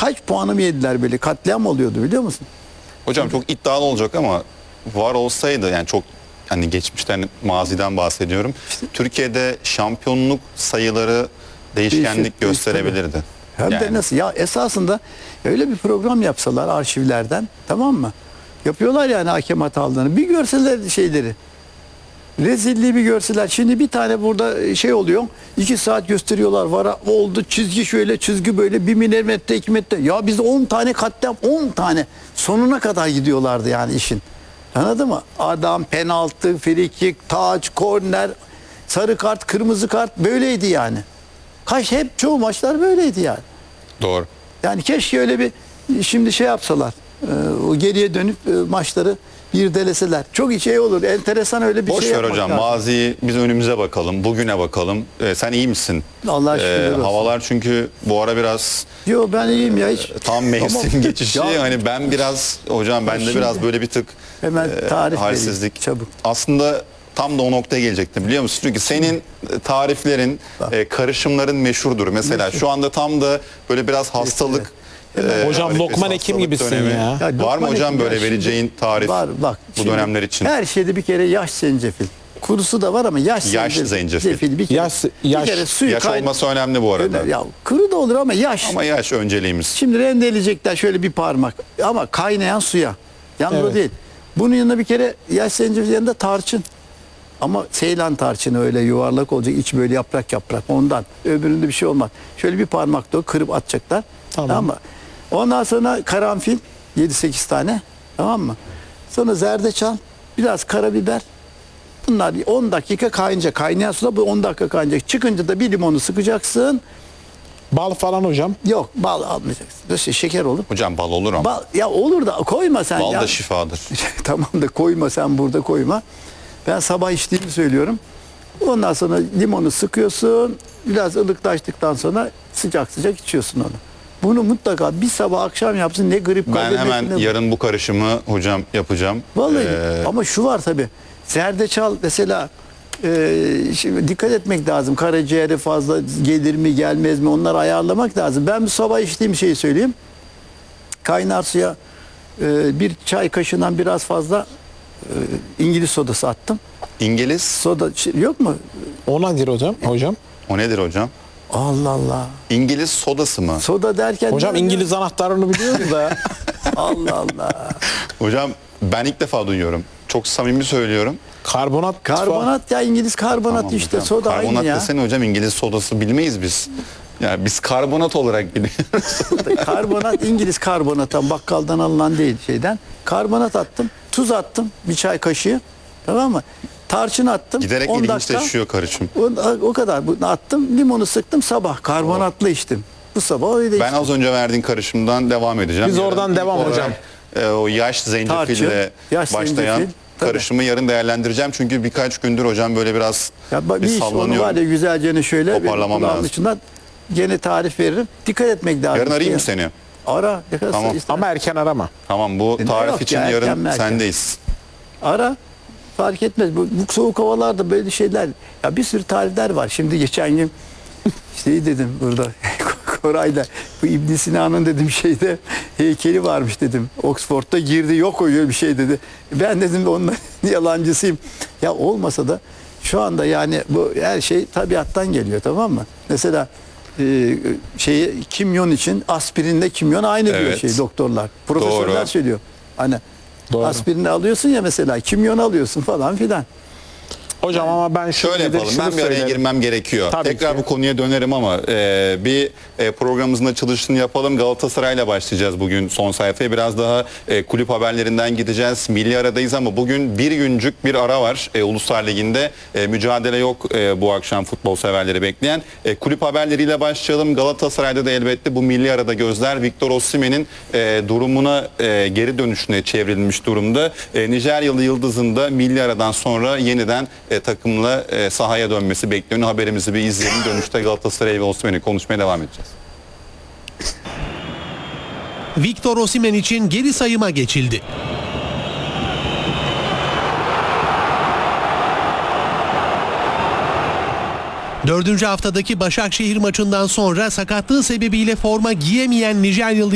kaç puanı mı yediler böyle? Katliam oluyordu biliyor musun? Hocam çok iddialı olacak ama var olsaydı, yani çok hani geçmişten, maziden bahsediyorum. Türkiye'de şampiyonluk sayıları değişkenlik gösterebilirdi. Hem de nasıl? Ya esasında öyle bir program yapsalar arşivlerden, tamam mı? Yapıyorlar yani hakem hatalarını. Bir görseler şeyleri. Rezilliği bir görseler. Şimdi bir tane burada şey oluyor. 2 saat gösteriyorlar. Vara oldu, çizgi şöyle, çizgi böyle, 1 milimetre, 2 metre. Ya biz 10 tane katliam, 10 tane. Sonuna kadar gidiyorlardı yani işin. Anladın mı? Adam, penaltı, frikik, taç, korner, sarı kart, kırmızı kart böyleydi yani. Hep çoğu maçlar böyleydi yani. Doğru. Yani keşke öyle bir şimdi şey yapsalar. O geriye dönüp maçları bir deleseler. Çok şey olur. Enteresan öyle bir Boş şey ver yapmak hocam. lazım. Maziyi, biz önümüze bakalım. Bugüne bakalım. Sen iyi misin? Allah şükürler olsun. Havalar çünkü bu ara biraz Yo ben iyiyim ya hiç. tam mevsim Ama- geçişi. Ya- Hani ben biraz hocam, bende Şimdi- biraz böyle bir tık Hemen tarif halsizlik. vereyim, çabuk. Aslında tam da o noktaya gelecektim, biliyor musun? Çünkü senin tariflerin, karışımların meşhurdur. Mesela şu anda tam da böyle biraz hastalık. Hocam harikası, Lokman Hekim hastalık gibisin dönemi. ya. Ya Var mı Lokman hocam Hekim böyle ya şimdi- vereceğin tarif Var bak. bu şimdi dönemler için? Her şeyde bir kere yaş zencefil. Kurusu da var ama yaş zencefil. bir kere. Yaş- bir kere suyu Yaş olması önemli bu arada. Ya kuru da olur ama yaş. Ama yaş önceliğimiz. Şimdi rendeleyecekler şöyle bir parmak ama kaynayan suya. Yalnız o Evet. değil. Bunun yanında bir kere yaş zencefil yanında tarçın. Ama Seylan tarçını öyle yuvarlak olacak, iç böyle yaprak yaprak ondan. Öbüründe bir şey olmaz. Şöyle bir parmak da kırıp atacaklar. Tamam mı? Ondan sonra karanfil 7-8 tane, tamam mı? Sonra zerdeçal, biraz karabiber. Bunlar 10 dakika kaynayacak. Kaynayan suda bu 10 dakika kaynayacak. Çıkınca da bir limonu sıkacaksın. Bal falan hocam. Yok, bal almayacaksın. Böyle şeker olur. Hocam bal olur ama. Bal, ya olur da koyma sen Bal ya. da şifadır. Tamam da koyma sen burada koyma. Ben sabah içtiğimi söylüyorum. Ondan sonra limonu sıkıyorsun. Biraz ılıklaştıktan sonra sıcak sıcak içiyorsun onu. Bunu mutlaka bir sabah akşam yapsın, ne grip Ben kalır, hemen ne- yarın bu karışımı hocam yapacağım. Vallahi ama şu var tabii. Zerdeçal mesela şimdi dikkat etmek lazım. Karaciğeri fazla gelir mi gelmez mi, onları ayarlamak lazım. Ben bu sabah içtiğim şeyi söyleyeyim. Kaynar suya bir çay kaşığından biraz fazla İngiliz sodası attım. İngiliz, Soda yok mu? O nedir hocam? o nedir hocam? Allah Allah. İngiliz sodası mı? Soda derken Hocam ne- İngiliz anahtarını biliyoruz da. Allah Allah. Hocam ben ilk defa duyuyorum. Çok samimi söylüyorum. Karbonat. Karbonat ya, İngiliz karbonat Tamam işte, hocam. soda Karbonat aynı ya. desene hocam, İngiliz sodası bilmeyiz biz. Ya biz karbonat olarak biliyoruz. Karbonat İngiliz karbonattan, bakkaldan alınan değil, şeyden. Karbonat attım, tuz attım bir çay kaşığı. Tamam mı? Tarçın attım. Giderek 10 dakika. ilginçleşiyor karışım. O kadar. Bunu attım, limonu sıktım, sabah karbonatlı içtim. Bu sabah öyle Ben içtim. az önce verdiğin karışımdan devam edeceğim. Biz Yarın oradan ilk devam olarak, hocam. O yaş zencefille Tarçın, yaş başlayan zencefil, tabii. karışımı yarın değerlendireceğim. Çünkü birkaç gündür hocam böyle biraz Ya bak, bir bir iş onu sallanıyorum. var ya güzelce şöyle Toparlamam kulağın lazım. içinden gene tarif veririm. Dikkat etmek lazım. Yarın arayayım mı seni? Ara. Ne kadar Tamam. ister. Ama erken arama. Tamam, bu Ne tarif yok için ya, yarın erken mi erken? sendeyiz. Ara. Fark etmez. Bu soğuk havalarda böyle şeyler. Ya bir sürü tarifler var. Şimdi geçen gün şey dedim burada Koray'la, bu İbn Sina'nın dedim şeyde heykeli varmış dedim. Oxford'da girdi, yok öyle bir şey dedi. Ben dedim onların yalancısıyım. Ya olmasa da şu anda yani bu her şey tabiattan geliyor, tamam mı? Mesela kimyon için aspirinle kimyon aynı diyor Evet. doktorlar. Profesörler Doğru. söylüyor. Hani Doğru. aspirini alıyorsun ya mesela, kimyon alıyorsun falan filan. Hocam ama ben Şöyle yapalım, ben bir araya girmem gerekiyor. Tabii Tekrar ki. bu konuya dönerim ama bir programımızın açılışını yapalım. Galatasaray'la başlayacağız bugün son sayfaya. Biraz daha kulüp haberlerinden gideceğiz. Milli aradayız ama bugün bir güncük bir ara var. Uluslar Ligi'nde mücadele yok bu akşam futbol severleri bekleyen. Kulüp haberleriyle başlayalım. Galatasaray'da da elbette bu milli arada gözler Victor Osimhen'in durumuna, geri dönüşüne çevrilmiş durumda. Nijeryalı yıldızın da milli aradan sonra yeniden takımla sahaya dönmesi bekleniyor. Haberimizi bir izleyelim. Dönüşte Galatasaray ve Osimhen'i konuşmaya devam edeceğiz. Victor Osimhen için geri sayıma geçildi. Dördüncü haftadaki Başakşehir maçından sonra sakatlığı sebebiyle forma giyemeyen Nijeryalı